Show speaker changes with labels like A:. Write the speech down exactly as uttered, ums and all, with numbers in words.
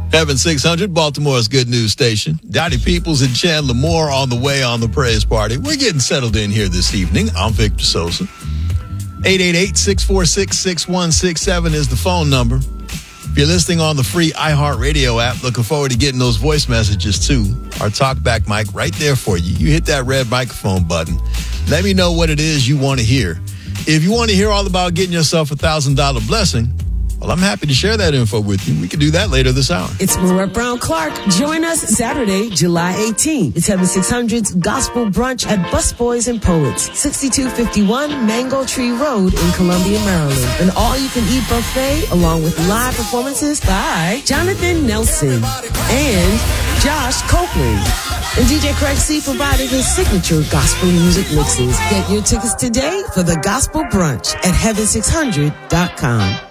A: Heaven six hundred, Baltimore's good news station. Dottie Peoples and Chandler Moore on the way on the praise party. We're getting settled in here this evening. I'm Victor Sosa. eight eight eight, six four six, six one six seven is the phone number. If you're listening on the free iHeartRadio app, looking forward to getting those voice messages too. Our talkback mic right there for you. You hit that red microphone button. Let me know what it is you want to hear. If you want to hear all about getting yourself a one thousand dollars blessing, well, I'm happy to share that info with you. We can do that later this hour.
B: It's Marette Brown Clark. Join us Saturday, July eighteenth. It's Heaven six hundred's Gospel Brunch at Busboys and Poets, sixty-two fifty-one Mango Tree Road in Columbia, Maryland. An all-you-can-eat buffet along with live performances by Jonathan Nelson and Josh Copeland. And D J Craig C provided his signature gospel music mixes. Get your tickets today for the Gospel Brunch at heaven six hundred dot com.